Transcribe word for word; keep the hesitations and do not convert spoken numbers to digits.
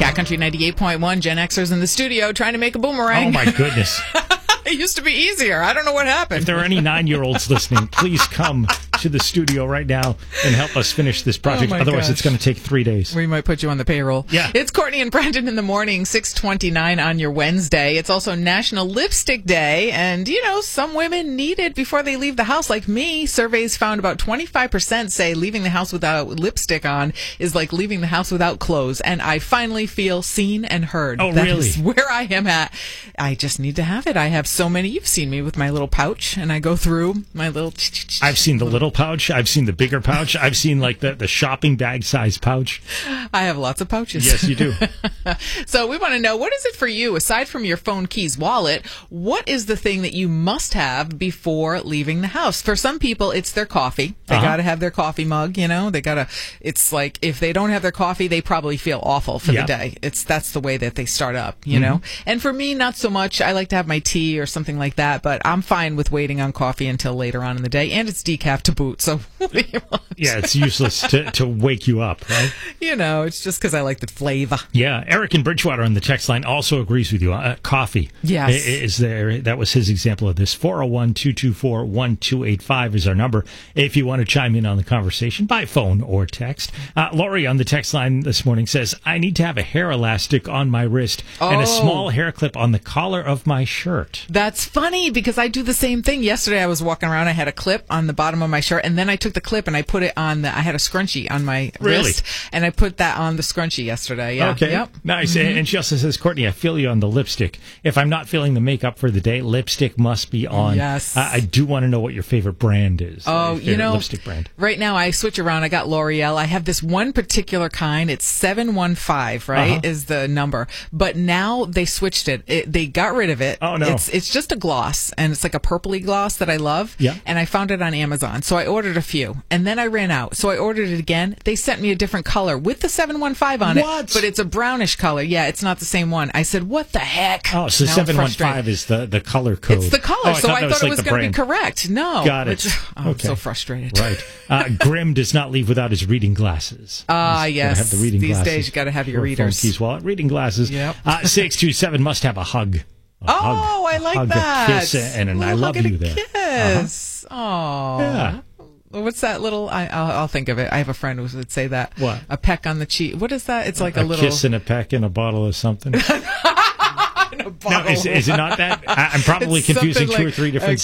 Cat Country ninety-eight point one, Gen Xers in the studio trying to make a boomerang. Oh, my goodness. It used to be easier. I don't know what happened. If there are any nine-year-olds listening, please come to the studio right now and help us finish this project. Oh Otherwise, gosh. it's going to take three days. We might put you on the payroll. Yeah. It's Courtney and Brendan in the morning, six twenty-nine on your Wednesday. It's also National Lipstick Day. And, you know, some women need it before they leave the house, like me. Surveys found about twenty-five percent say leaving the house without lipstick on is like leaving the house without clothes. And I finally feel seen and heard. Oh, That really? is where I am at. I just need to have it. I have so many. You've seen me with my little pouch, and I go through my little... I've seen the little pouch. I've seen the bigger pouch. I've seen, like, the, the shopping bag-sized pouch. I have lots of pouches. Yes, you do. So we want to know, what is it for you, aside from your phone, keys, wallet, what is the thing that you must have before leaving the house? For some people, it's their coffee. They Uh-huh. got to have their coffee mug, you know? They got to, it's like, if they don't have their coffee, they probably feel awful for Yeah. the day. It's, that's the way that they start up, you know? And for me, not so much. I like to have my tea or something like that, but I'm fine with waiting on coffee until later on in the day, and it's decaf to boot, so what do you want? Yeah, it's useless to, to wake you up, right? You know, it's just because I like the flavor. Yeah, Eric in Bridgewater on the text line also agrees with you. Uh, coffee. Yes. I- Is there, that was his example of this. four oh one, two two four, one two eight five is our number if you want to chime in on the conversation by phone or text. Uh, Lori on the text line this morning says, I need to have a hair elastic on my wrist and a Oh. small hair clip on the collar of my shirt. That's funny because I do the same thing. Yesterday I was walking around, I had a clip on the bottom of my shirt, and then I took the clip and I put it on the, I had a scrunchie on my Really? wrist, and I put that on the scrunchie yesterday. Yeah. Okay. Yep. Nice. And she also says, Courtney, I feel you on the lipstick. If I'm not feeling the makeup for the day, lipstick must be on. Yes. I, I do want to know what your favorite brand is. uh, Oh, your you favorite know, lipstick brand. right now I switch around. I got L'Oreal. I have this one particular kind. It's seven one five, right, Uh-huh. is the number. But now they switched it. it. They got rid of it. Oh, no. It's, it's just a gloss, and it's like a purpley gloss that I love. Yeah. And I found it on Amazon. So I ordered a few, and then I ran out. So I ordered it again. They sent me a different color with the seven one five on What? it. But it's a brownish color. Yeah, it's not the same one. I said, what the heck? Oh, so Now I'm seven one frustrated. five is the, the color code. It's the color, Oh, so I that thought it like was the going to be brand. correct. No. Got it. Which- oh, I'm Okay. so frustrated. Right. Uh, Grimm does not leave without his reading glasses. Ah, He's gotta yes. Have the reading These glasses. days you gotta have your Or phone, readers. keys, wallet, reading glasses. Yep. Uh, six two seven must have a hug. A Oh, hug. I like hug, that. A kiss, and an I Little love hug and you a there. Kiss. Oh. Yeah. What's that little? I, I'll, I'll think of it. I have a friend who would say that. What? A peck on the cheek. What is that? It's like a, a little kiss and a peck and a bottle of something. in a No, bottle. is, is it not that? I, I'm probably It's confusing something two or like three different